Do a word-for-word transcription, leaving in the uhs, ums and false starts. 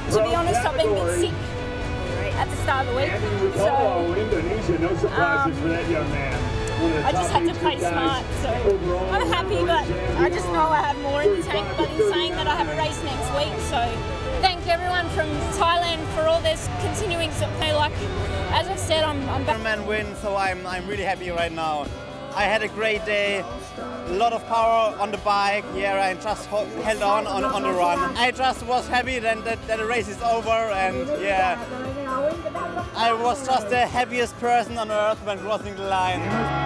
to be honest, I've been a bit sick at the start of the week, so um, I just had to play smart. So I'm happy, but I just know I have more in the tank. But in saying that, I have a race next week, so thank everyone from Thailand for all this continuing support. Like as I said, I'm, I'm back. Man win, so I'm I'm really happy right now. I had a great day, a lot of power on the bike. Yeah, I just held on on, on the run. I just was happy that, that that the race is over, and yeah, I was just the happiest person on earth when crossing the line.